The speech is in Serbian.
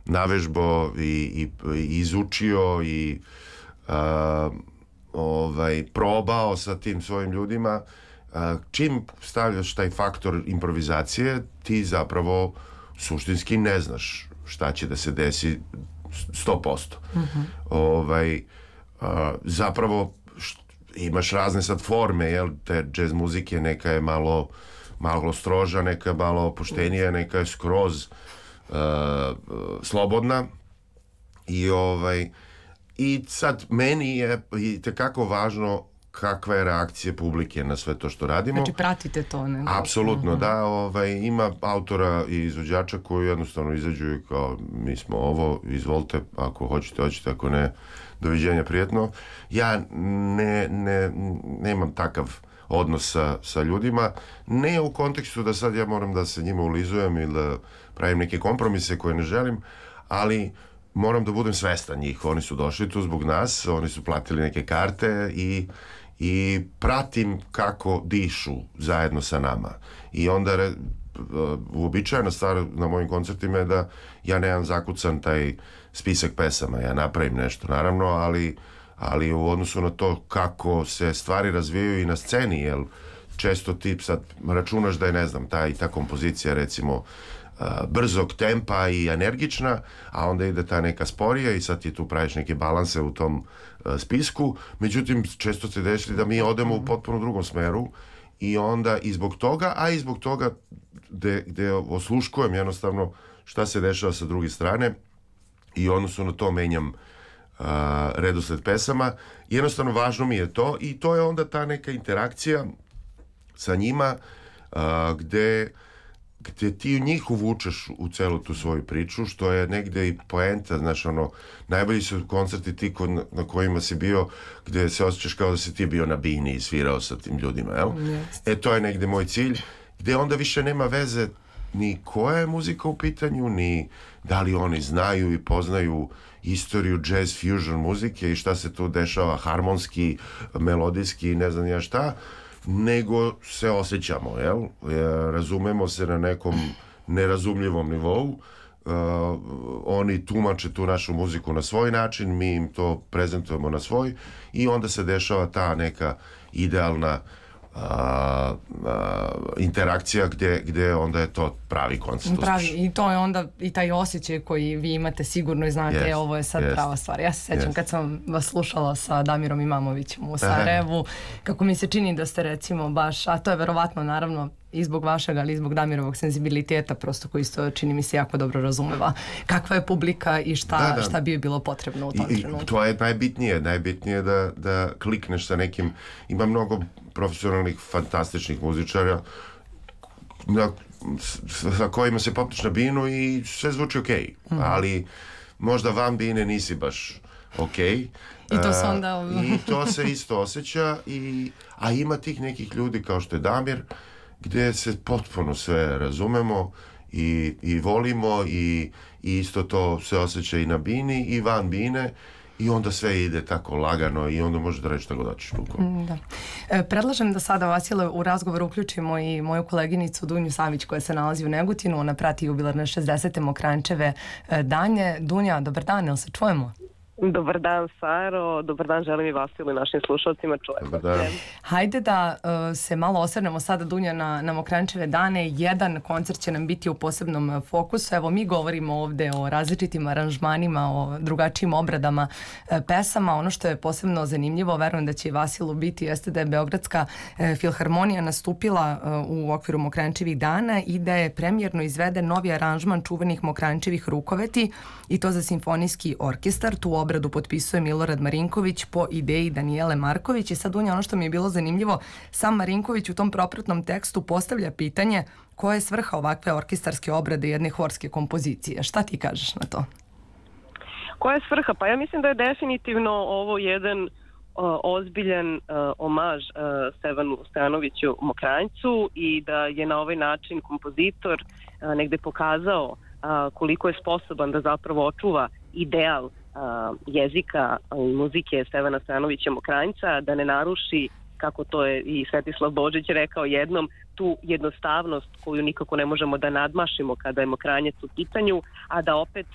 navežbo i izučio i probao sa tim svojim ljudima. Čim stavljaš taj faktor improvizacije, ti zapravo suštinski ne znaš šta će da se desi 100%. Zapravo imaš razne sad forme, jel, te jazz muzike, neka je malo stroža, neka je malo opuštenija, neka je skroz slobodna i sad meni je itekako važno kakva je reakcija publike na sve to što radimo. Znači pratite to, ne? Apsolutno, da. Ima autora i izvođača koji jednostavno izađu i kao, mi smo ovo, izvolite, ako hoćete, ako ne, doviđenja, prijetno. Ja nemam takav odnos sa ljudima, ne u kontekstu da sad ja moram da se njima ulizujem ili da pravim neke kompromise koje ne želim, ali moram da budem svestan njih. Oni su došli tu zbog nas, oni su platili neke karte i pratim kako dišu zajedno sa nama. I onda uobičajena stvar na mojim koncertima je da ja nemam zakucan taj spisak pesama, ja napravim nešto naravno, ali u odnosu na to kako se stvari razvijaju i na sceni, jer često ti sad računaš da je, ne znam, ta kompozicija recimo brzog tempa i energična, a onda ide ta neka sporija i sad ti tu praviš neke balanse u tom spisku. Međutim, često se desi da mi odemo u potpuno drugom smeru i onda i zbog toga gde osluškujem jednostavno šta se dešava sa druge strane i odnosu na to menjam redosled pesama. Jednostavno važno mi je to i to je onda ta neka interakcija sa njima gde ti njih uvučeš u celu tu svoju priču, što je negde i poenta, znaš, najbolji su koncerti ti na kojima si bio, gde se osjećaš kao da si ti bio na bini i svirao sa tim ljudima, jel? To je negde moj cilj, gde onda više nema veze ni koja je muzika u pitanju, ni da li oni znaju i poznaju istoriju jazz fusion muzike i šta se tu dešava harmonski, melodijski, ne znam ja šta, nego se osjećamo, jel? Razumemo se na nekom nerazumljivom nivou, oni tumače tu našu muziku na svoj način, mi im to prezentujemo na svoj i onda se dešava ta neka idealna interakcija gde onda je to pravi koncert. I to je onda i taj osjećaj koji vi imate sigurno i znate, ovo je sad prava stvar. Ja se sećam kad sam vas slušala sa Damirom Imamovićem u Sarajevu, kako mi se čini da ste recimo baš, a to je verovatno naravno i zbog vašeg, ali i zbog Damirovog senzibiliteta, prosto koji isto čini mi se jako dobro razumeva kakva je publika i šta bi je bilo potrebno u tom trenutku. To je najbitnije da klikneš sa nekim, ima mnogo profesionalnih, fantastičnih muzičara sa kojima se popneš na binu i sve zvuči okej, ali možda van bine nisi baš okej. I to se onda... I to se isto osjeća, a ima tih nekih ljudi kao što je Damir, gde se potpuno sve razumemo i volimo i isto to se osjeća i na bini i van bine i onda sve ide tako lagano i onda možeš da reći šta god hoćeš. Predlažem da sada, Vasile, u razgovor uključimo i moju koleginicu Dunju Savić koja se nalazi u Negotinu. Ona prati jubilarne 60. Mokranjčeve danje. Dunja, dobar dan, jel se čujemo? Dobar dan, Saro. Dobar dan, želim i Vasilu i našim slušalcima. Hajde da se malo osvrnemo sada, Dunja, na Mokranjčeve dane. Jedan koncert će nam biti u posebnom fokusu. Evo, mi govorimo ovde o različitim aranžmanima, o drugačijim obradama pesama. Ono što je posebno zanimljivo, verujem da će i Vasilu biti, jeste da je Beogradska filharmonija nastupila u okviru Mokranjčevih dana i da je premijerno izveden novi aranžman čuvenih Mokranjčevih rukoveti i to za simfonijski orkestar. Tu obradu potpisuje Milorad Marinković po ideji Danijele Marković. I sad, Dunja, ono što mi je bilo zanimljivo, sam Marinković u tom propratnom tekstu postavlja pitanje koja je svrha ovakve orkestarske obrade jedne horske kompozicije. Šta ti kažeš na to? Koja je svrha? Pa ja mislim da je definitivno ovo jedan ozbiljan omaž Stevanu Stojanoviću Mokranjcu i da je na ovaj način kompozitor negde pokazao koliko je sposoban da zapravo očuva ideal jezika i muzike Stevana Stojanovića Mokranjca, da ne naruši, kako to je i Svetislav Božić rekao jednom, tu jednostavnost koju nikako ne možemo da nadmašimo kada je Mokranjac u pitanju, a da opet